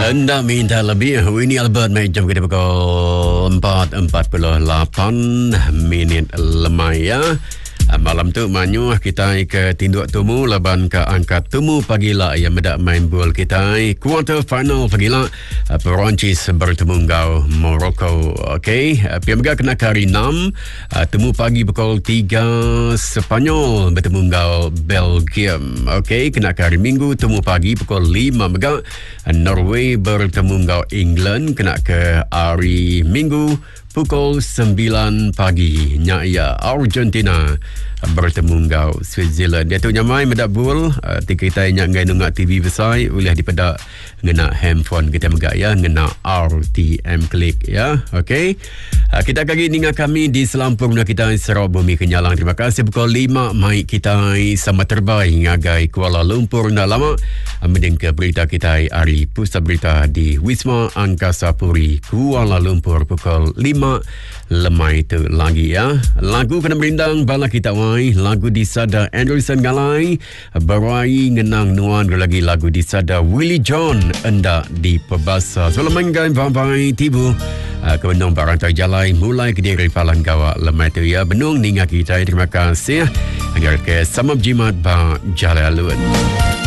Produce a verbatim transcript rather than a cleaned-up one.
Anda minta lebih. Winnie Albert main jam kita pukul empat empat puluh lapan minit lemai ya. Malam tu manyu kita ke tinduk temu laban ke angkat temu pagila yang medak main bola kita quarter final pagila Perancis bertemu ngau Morocco. Okey, piamga kena kari enam temu pagi pukul tiga Sepanyol bertemu ngau Belgium. Okey, kena kari minggu temu pagi pukul lima mega Norway bertemu ngau England. Kena ke hari minggu pukul sembilan pagi Nyaya Argentina bertemu ngau Switzerland. Dia tu nyamai medak bul uh, tika kita nyak ngai nungak T V besar boleh dipedak ngena handphone kita megak ya, ngena R T M klik ya. Okey, uh, kita kagi ninga kami di selampung na kita serau bumi kenyalang. Terima kasih pukul lima mai kita sama terbaik ngagai Kuala Lumpur na lama uh, mendengke berita kita hari pusat berita di Wisma Angkasa Puri Kuala Lumpur pukul lima lemai itu lagi ya. Lagu kena berindang bala kita wai, lagu disada Anderson Galai berai ngenang nuan lagi lagu disada Willie John enda di Perbasa. Sebelum menggai bambai tibu uh, ke benung barantai jalai mulai ke diri palang gawa lemai itu ya. Benung ninga kita terima kasih agar ke samab jimat ba jalai alun.